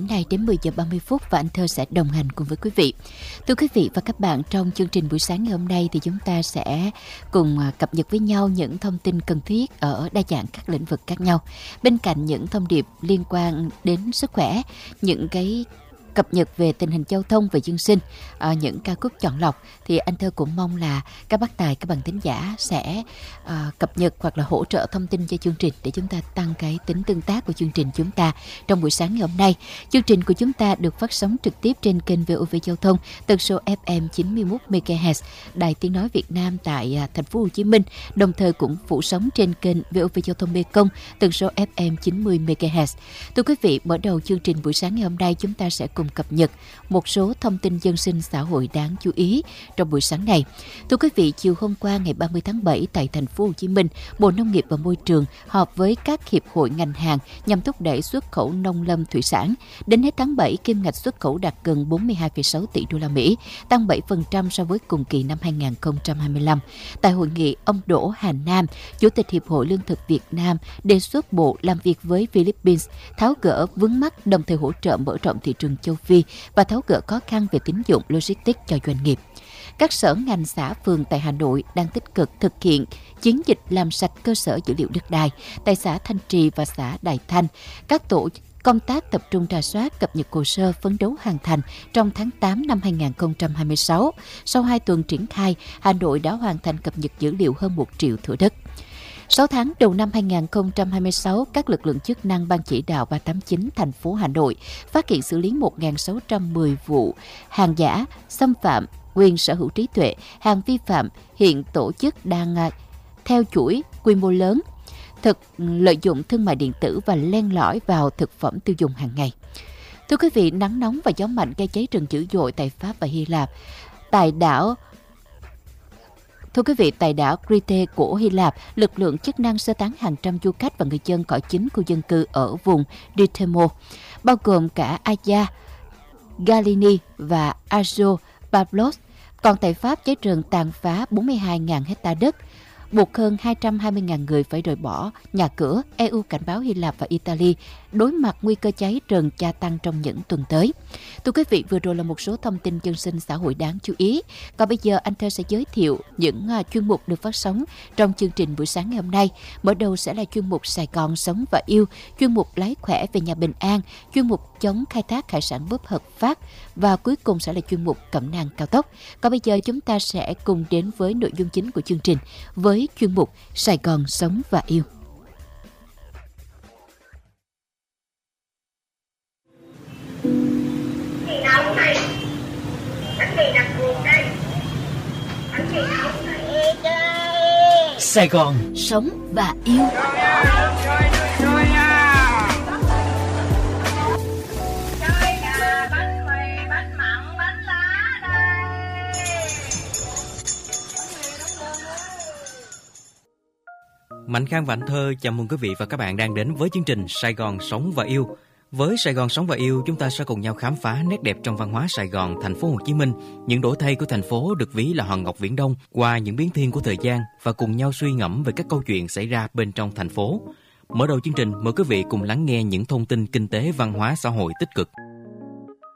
điểm này đến 10 giờ 30 phút và anh Thơ sẽ đồng hành cùng với quý vị. Thưa quý vị và các bạn, trong chương trình buổi sáng ngày hôm nay thì chúng ta sẽ cùng cập nhật với nhau những thông tin cần thiết ở đa dạng các lĩnh vực khác nhau. Bên cạnh những thông điệp liên quan đến sức khỏe, những cái cập nhật về tình hình giao thông và dân sinh, những ca khúc chọn lọc, thì anh Thơ cũng mong là các bác tài, các bạn thính giả sẽ cập nhật hoặc là hỗ trợ thông tin cho chương trình để chúng ta tăng cái tính tương tác của chương trình chúng ta trong buổi sáng ngày hôm nay. Chương trình của chúng ta được phát sóng trực tiếp trên kênh VOV Giao thông, tần số FM 91 MHz, Đài Tiếng nói Việt Nam tại thành phố Hồ Chí Minh, đồng thời cũng phủ sóng trên kênh VOV Giao thông Mekong, tần số FM 90 MHz. Thưa quý vị, mở đầu chương trình buổi sáng ngày hôm nay, chúng ta sẽ cùng cập nhật một số thông tin dân sinh xã hội đáng chú ý trong buổi sáng này. Thưa quý vị, chiều hôm qua ngày 30 tháng 7 tại thành phố Hồ Chí Minh, Bộ Nông nghiệp và Môi trường họp với các hiệp hội ngành hàng nhằm thúc đẩy xuất khẩu nông lâm thủy sản. Đến hết tháng 7, kim ngạch xuất khẩu đạt gần 42,6 tỷ đô la Mỹ, tăng 7% so với cùng kỳ năm 2025. Tại hội nghị, ông Đỗ Hà Nam, Chủ tịch Hiệp hội Lương thực Việt Nam, đề xuất Bộ làm việc với Philippines tháo gỡ vướng mắc, đồng thời hỗ trợ mở rộng thị trường châu Phi và tháo gỡ khó khăn về tín dụng logistics cho doanh nghiệp. Các sở ngành xã phường tại Hà Nội đang tích cực thực hiện chiến dịch làm sạch cơ sở dữ liệu đất đai tại xã Thanh Trì và xã Đại Thanh. Các tổ công tác tập trung rà soát, cập nhật hồ sơ, phấn đấu hoàn thành trong tháng 8 năm 2026. Sau 2 tuần triển khai, Hà Nội đã hoàn thành cập nhật dữ liệu hơn 1 triệu thửa đất. 6 tháng đầu năm 2026, các lực lượng chức năng Ban chỉ đạo 389 thành phố Hà Nội phát hiện xử lý 1.610 vụ hàng giả, xâm phạm quyền sở hữu trí tuệ, hàng vi phạm hiện tổ chức đang theo chuỗi quy mô lớn, lợi dụng thương mại điện tử và len lỏi vào thực phẩm tiêu dùng hàng ngày. Thưa quý vị, nắng nóng và gió mạnh gây cháy rừng dữ dội tại Pháp và Hy Lạp. Tại đảo Crete của Hy Lạp, lực lượng chức năng sơ tán hàng trăm du khách và người dân khỏi 9 khu dân cư ở vùng Ditemo, bao gồm cả Aia, Galini và Azo Pablos. Còn tại Pháp, cháy rừng tàn phá 42.000 hecta đất, buộc hơn 220.000 người phải rời bỏ nhà cửa. EU cảnh báo Hy Lạp và Italy đối mặt nguy cơ cháy rừng gia tăng trong những tuần tới. Thưa quý vị, vừa rồi là một số thông tin dân sinh xã hội đáng chú ý. Còn bây giờ anh Thơ sẽ giới thiệu những chuyên mục được phát sóng trong chương trình buổi sáng ngày hôm nay. Mở đầu sẽ là chuyên mục Sài Gòn sống và yêu, chuyên mục Lái khỏe về nhà bình an, chuyên mục chống khai thác hải sản bất hợp pháp và cuối cùng sẽ là chuyên mục Cẩm nang cao tốc. Còn bây giờ chúng ta sẽ cùng đến với nội dung chính của chương trình với chuyên mục Sài Gòn sống và yêu. Sài Gòn sống và yêu. Mạnh Khang và anh Thơ chào mừng quý vị và các bạn đang đến với chương trình Sài Gòn sống và yêu. Với Sài Gòn sống và yêu, chúng ta sẽ cùng nhau khám phá nét đẹp trong văn hóa Sài Gòn, thành phố Hồ Chí Minh, những đổi thay của thành phố được ví là hòn ngọc viễn đông qua những biến thiên của thời gian và cùng nhau suy ngẫm về các câu chuyện xảy ra bên trong thành phố. Mở đầu chương trình, mời quý vị cùng lắng nghe những thông tin kinh tế, văn hóa, xã hội tích cực.